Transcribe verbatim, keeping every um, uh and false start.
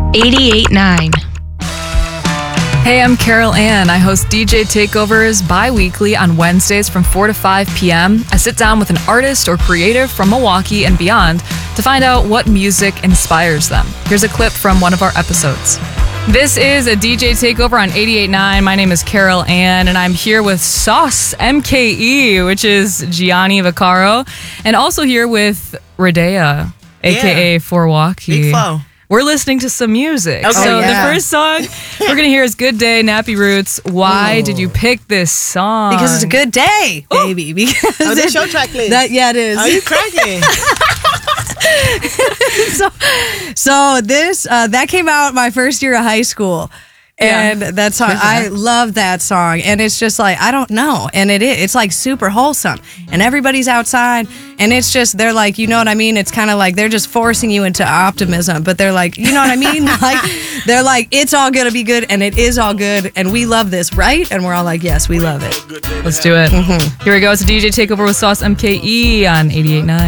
eighty-eight point nine. Hey, I'm Carol Ann. I host D J Takeovers bi-weekly on Wednesdays from four to five p.m. I sit down with an artist or creative from Milwaukee and beyond to find out what music inspires them. Here's a clip from one of our episodes. This is a D J Takeover on eighty-eight point nine. My name is Carol Ann, and I'm here with Sauce M K E, which is Gianni Vaccaro, and also here with Radea, a k a. Yeah. Milwaukee. Big flow. We're listening to some music. Okay. So Oh, the yeah. first song we're going to hear is Good Day, Nappy Roots. Why Ooh. did you pick this song? Because it's a good day, baby. Because Oh, this it's- your track list. That, yeah, it is. Are you cracking? so, so this uh, that came out my first year of high school. And Yeah. that song, I love that song. And it's just like, I don't know. And it is, it's like super wholesome. And everybody's outside. And it's just, they're like, you know what I mean? It's kind of like they're just forcing you into optimism. But they're like, you know what I mean? Like, they're like, it's all going to be good. And it is all good. And we love this, right? And we're all like, yes, we love it. Let's do it. Here we go. It's a D J Takeover with Sauce M K E on eighty-eight point nine.